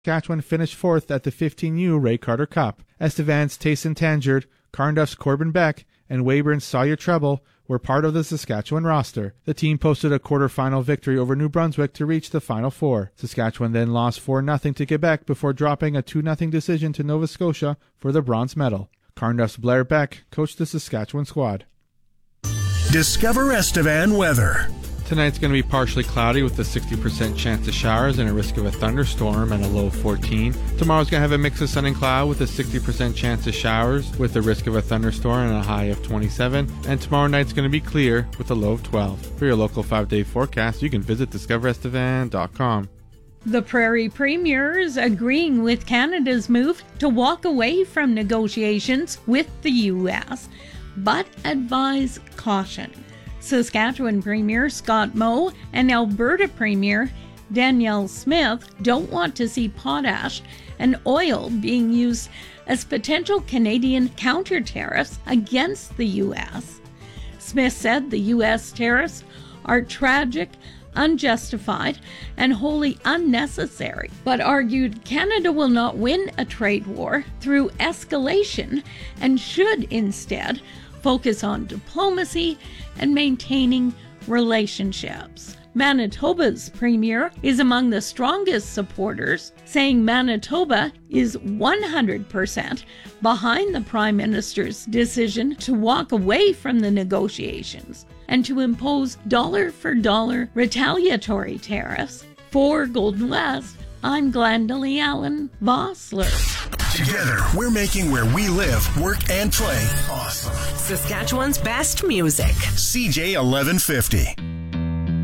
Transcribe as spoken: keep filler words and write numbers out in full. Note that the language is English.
Saskatchewan finished fourth at the fifteen U Ray Carter Cup. Estevan's Tayson Tangiard, Carnduff's Corbin Beck, and Weyburn's Sawyer Treble were part of the Saskatchewan roster. The team posted a quarter-final victory over New Brunswick to reach the Final Four. Saskatchewan then lost four nothing to Quebec before dropping a two nothing decision to Nova Scotia for the bronze medal. Carnduff's Blair Beck coached the Saskatchewan squad. Discover Estevan weather. Tonight's going to be partially cloudy with a sixty percent chance of showers and a risk of a thunderstorm and a low of fourteen. Tomorrow's going to have a mix of sun and cloud with a sixty percent chance of showers with a risk of a thunderstorm and a high of twenty-seven. And tomorrow night's going to be clear with a low of twelve. For your local five-day forecast, you can visit discover estevan dot com. The Prairie Premier is agreeing with Canada's move to walk away from negotiations with the U S, but advise caution. Saskatchewan Premier Scott Moe and Alberta Premier Danielle Smith don't want to see potash and oil being used as potential Canadian counter-tariffs against the U S. Smith said the U S tariffs are tragic, unjustified, and wholly unnecessary, but argued Canada will not win a trade war through escalation and should instead focus on diplomacy and maintaining relationships. Manitoba's premier is among the strongest supporters, saying Manitoba is one hundred percent behind the Prime Minister's decision to walk away from the negotiations and to impose dollar-for-dollar retaliatory tariffs. For Golden West, I'm Glendalee Allen Vossler. Together, we're making where we live, work, and play awesome. Saskatchewan's best music. C J eleven fifty.